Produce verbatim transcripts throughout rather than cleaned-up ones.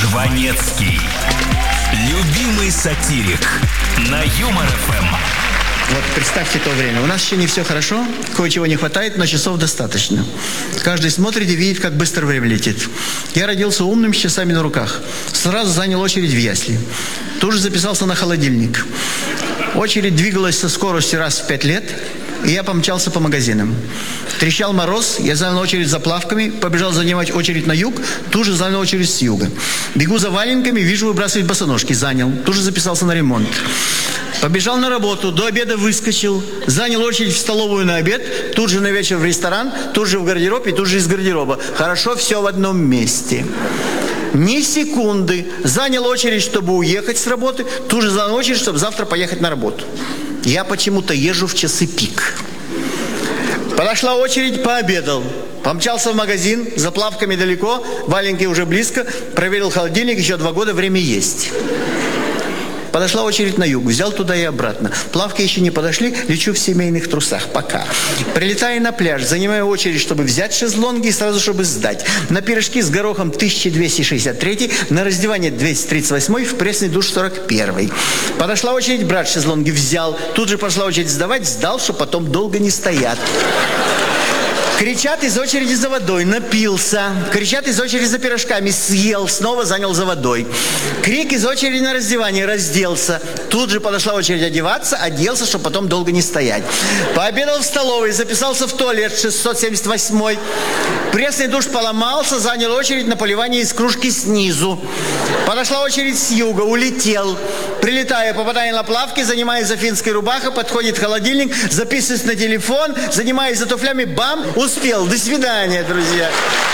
Жванецкий. Любимый сатирик на Юмор эф эм. Вот представьте то время. У нас еще не все хорошо, кое-чего не хватает, но часов достаточно. Каждый смотрит и видит, как быстро время летит. Я родился умным, с часами на руках. Сразу занял очередь в ясли. Тут же записался на холодильник. Очередь двигалась со скоростью раз в пять лет, и я помчался по магазинам. Трещал мороз, я занял очередь за плавками, побежал занимать очередь на юг, тут же занял очередь с юга. Бегу за валенками, вижу выбрасывать босоножки, занял, тут же записался на ремонт. Побежал на работу, до обеда выскочил, занял очередь в столовую на обед, тут же на вечер в ресторан, тут же в гардероб и тут же из гардероба. Хорошо, все в одном месте. Ни секунды. Занял очередь, чтобы уехать с работы, тут же занял очередь, чтобы завтра поехать на работу. Я почему-то езжу в часы пик. Подошла очередь, пообедал. Помчался в магазин, за плавками далеко, валенки уже близко, проверил холодильник, еще два года, время есть. Подошла очередь на юг, взял туда и обратно. Плавки еще не подошли, лечу в семейных трусах, пока. Прилетаю на пляж, занимаю очередь, чтобы взять шезлонги и сразу, чтобы сдать. На пирожки с горохом тысяча двести шестьдесят три, на раздевание двести тридцать восемь, в пресный душ сорок один. Подошла очередь брать шезлонги, взял. Тут же пошла очередь сдавать, сдал, что потом долго не стоят. Кричат из очереди за водой, напился. Кричат из очереди за пирожками, съел, снова занял за водой. Крик из очереди на раздевание, разделся. Тут же подошла очередь одеваться, оделся, чтобы потом долго не стоять. Пообедал в столовой, записался в туалет шестьсот семьдесят восемь. Пресный душ поломался, занял очередь на поливание из кружки снизу. Подошла очередь с юга, улетел. Прилетаю, попадаю на плавки, занимаюсь за финской рубахой, подходит холодильник, записываюсь на телефон, занимаюсь за туфлями, бам, успел. До свидания, друзья.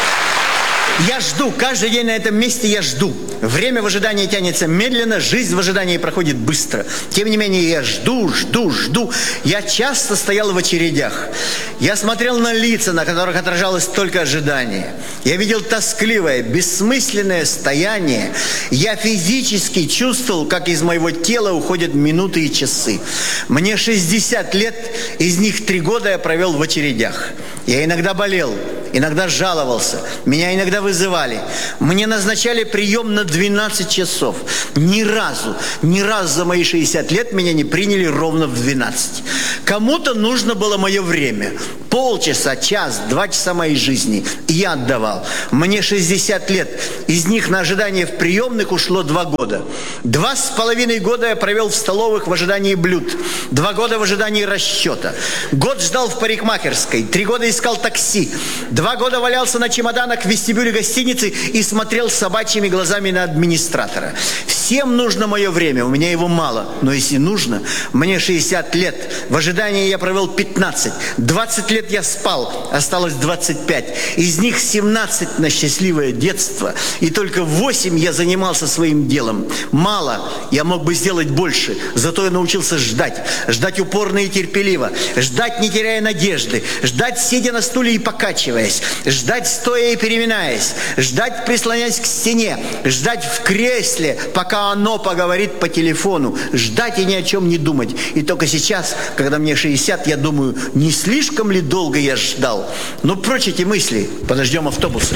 Я жду, каждый день на этом месте я жду. Время в ожидании тянется медленно, жизнь в ожидании проходит быстро. Тем не менее, я жду, жду, жду. Я часто стоял в очередях. Я смотрел на лица, на которых отражалось только ожидание. Я видел тоскливое, бессмысленное стояние. Я физически чувствовал, как из моего тела уходят минуты и часы. Мне шестьдесят лет, из них три года я провел в очередях. Я иногда болел, иногда жаловался, меня иногда вызывали. Мне назначали прием на двенадцать часов. Ни разу, ни разу за мои шестьдесят лет меня не приняли ровно в двенадцать. Кому-то нужно было мое время. Полчаса, час, два часа моей жизни. И я отдавал. Мне шестьдесят лет. Из них на ожидание в приемных ушло два года. Два с половиной года я провел в столовых в ожидании блюд. Два года в ожидании расчета. Год ждал в парикмахерской. Три года искал такси. Два года валялся на чемоданах в вестибюле гостиницы и смотрел собачьими глазами на администратора. Всем нужно мое время, у меня его мало. Но если нужно, мне шестьдесят лет. В ожидании я провел пятнадцать. двадцать лет я спал, осталось двадцать пять. Из них семнадцать на счастливое детство. И только восемь я занимался своим делом. Мало, я мог бы сделать больше. Зато я научился ждать. Ждать упорно и терпеливо. Ждать, не теряя надежды. Ждать, сидя на стуле и покачиваясь. Ждать, стоя и переминаясь. Ждать, прислоняясь к стене. Ждать в кресле, пока оно поговорит по телефону. Ждать и ни о чем не думать. И только сейчас, когда мне шестьдесят, я думаю, не слишком ли долго я ждал? Но прочь эти мысли. Подождем автобусы.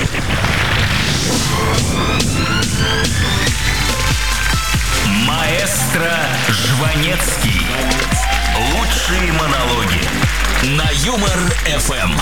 Маэстро Жванецкий. Лучшие монологи на Юмор эф эм.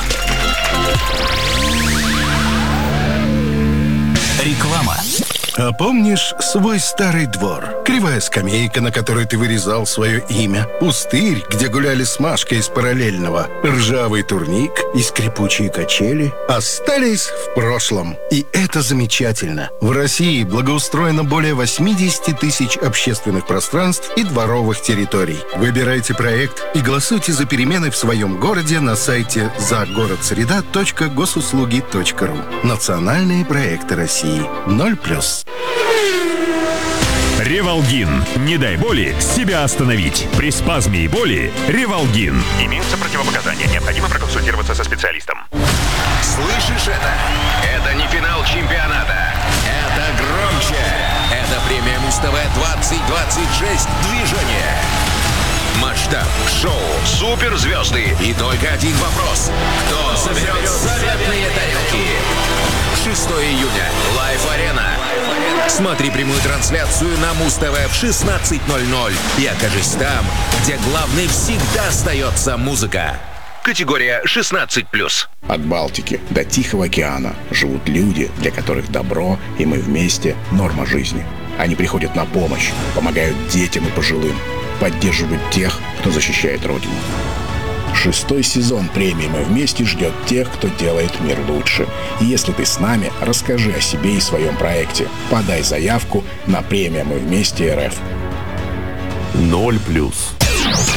Реклама. А помнишь свой старый двор? Кривая скамейка, на которой ты вырезал свое имя. Пустырь, где гуляли с Машкой из параллельного. Ржавый турник и скрипучие качели остались в прошлом. И это замечательно. В России благоустроено более восемьдесят тысяч общественных пространств и дворовых территорий. Выбирайте проект и голосуйте за перемены в своем городе на сайте загородсреда точка госуслуги точка ру. Национальные проекты России. Ноль плюс. Ревалгин. Не дай боли себя остановить. При спазме и боли Ревалгин. Имеются противопоказания. Необходимо проконсультироваться со специалистом. Слышишь это? Это не финал чемпионата. Это громче. Это премия Муз-ТВ двадцать двадцать шесть движение. Масштаб, шоу, суперзвезды и только один вопрос. Кто заберет заветные тарелки? шестого июня. Лайф-арена. Смотри прямую трансляцию на Муз-ТВ в шестнадцать ноль ноль и окажись там, где главной всегда остается музыка. Категория шестнадцать плюс. От Балтики до Тихого океана живут люди, для которых добро и мы вместе – норма жизни. Они приходят на помощь, помогают детям и пожилым, поддерживают тех, кто защищает Родину. Шестой сезон премии «Мы вместе» ждет тех, кто делает мир лучше. И если ты с нами, расскажи о себе и своем проекте. Подай заявку на премию «Мы вместе РФ». Ноль плюс.